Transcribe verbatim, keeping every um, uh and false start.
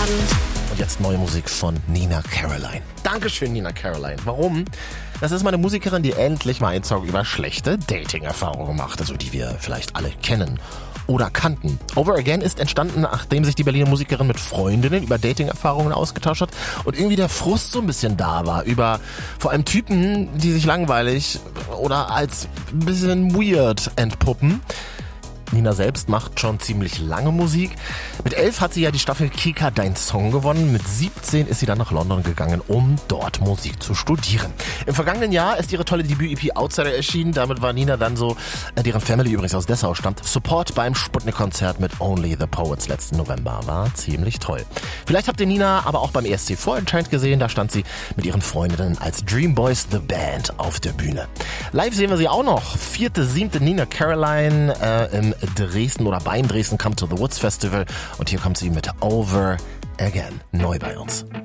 Und jetzt neue Musik von Nina Caroline. Dankeschön, Nina Caroline. Warum? Das ist meine Musikerin, die endlich mal einen Song über schlechte Dating-Erfahrungen macht, also die wir vielleicht alle kennen oder kannten. Over Again ist entstanden, nachdem sich die Berliner Musikerin mit Freundinnen über Dating-Erfahrungen ausgetauscht hat und irgendwie der Frust so ein bisschen da war über vor allem Typen, die sich langweilig oder als ein bisschen weird entpuppen. Nina selbst macht schon ziemlich lange Musik. Mit elf hat sie ja die Staffel Kika Dein Song gewonnen. Mit siebzehn ist sie dann nach London gegangen, um dort Musik zu studieren. Im vergangenen Jahr ist ihre tolle Debüt-E P Outsider erschienen. Damit war Nina dann so, deren Family übrigens aus Dessau stammt, Support beim Sputnik-Konzert mit Only the Poets letzten November. War ziemlich toll. Vielleicht habt ihr Nina aber auch beim E S C Vorentscheid gesehen. Da stand sie mit ihren Freundinnen als Dream Boys The Band auf der Bühne. Live sehen wir sie auch noch. Vierte, siebte Nina Caroline äh, im Dresden oder beim Dresden Come to the Woods Festival. Und hier kommt sie mit Over Again. Neu bei uns.